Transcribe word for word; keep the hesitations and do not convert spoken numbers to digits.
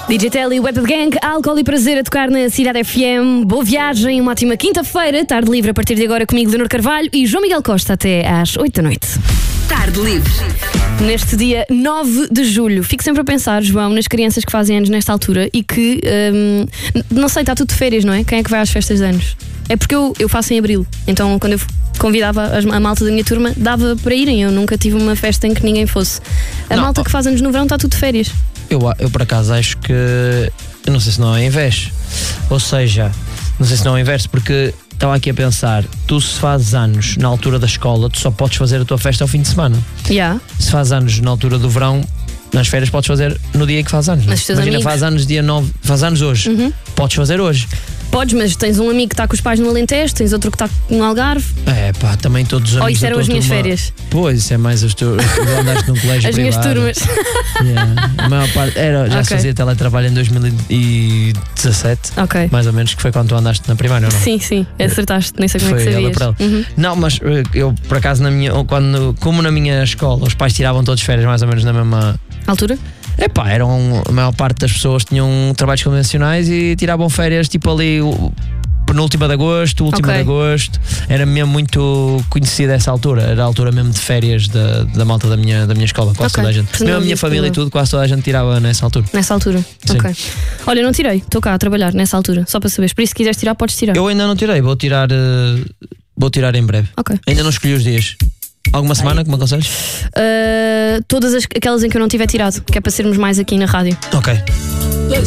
D J Telly, Web Gang, Álcool e Prazer a tocar na Cidade F M. Boa viagem, uma ótima quinta-feira. Tarde livre a partir de agora comigo, Leonor Carvalho e João Miguel Costa até às oito da noite. Tarde livre. Neste dia nove de julho. Fico sempre a pensar, João, nas crianças que fazem anos nesta altura e que, hum, não sei, está tudo de férias, não é? Quem é que vai às festas de anos? É porque eu, eu faço em abril. Então, quando eu convidava a malta da minha turma, dava para irem. Eu nunca tive uma festa em que ninguém fosse. A Não, malta que faz anos no verão está tudo de férias. Eu, eu por acaso acho que, eu não sei se não é inverso. Ou seja, não sei se não é inverso, porque estava aqui a pensar, tu se fazes anos na altura da escola, tu só podes fazer a tua festa ao fim de semana. Yeah. Se fazes anos na altura do verão, nas férias podes fazer no dia que fazes anos. Mas os teus Imagina, amigos... faz anos dia nove, faz anos hoje, Uhum. podes fazer hoje. Podes, mas tens um amigo que está com os pais no Alentejo, tens outro que está no Algarve. É pá, também todos os anos. Ou isso da eram tua as minhas turma- férias? Pois, isso é mais os teus. Tu andaste num colégio As minhas privado. turmas. Yeah. A maior parte era, já se Ok. fazia teletrabalho em dois mil e dezassete, Ok. mais ou menos, que foi quando tu andaste na primária, ou não? Sim, sim, acertaste, nem sei como Foi é que ela sabias. para ela. Uhum. Não, mas eh, eu por acaso na minha, quando, como na minha escola os pais tiravam todos férias mais ou menos na mesma. Altura? Epá, eram, a maior parte das pessoas tinham trabalhos convencionais e tiravam férias tipo ali o- penúltima de agosto, última Ok. de agosto. Era mesmo muito conhecida essa altura, era a altura mesmo de férias da, da malta da minha, da minha escola, quase Ok. toda a gente. Portanto, Mesmo a não minha viste família e pelo- tudo, quase toda a gente tirava nessa altura. Nessa altura? Sim. Ok. Olha, não tirei, estou cá a trabalhar nessa altura, só para saberes. Por isso, se quiseres tirar, podes tirar. Eu ainda não tirei, vou tirar, eh, vou tirar em breve. Ok. Ainda não escolhi os dias. Alguma semana que me aconselhas? Uh, todas as, aquelas em que eu não tiver tirado, que é para sermos mais aqui na rádio. Ok.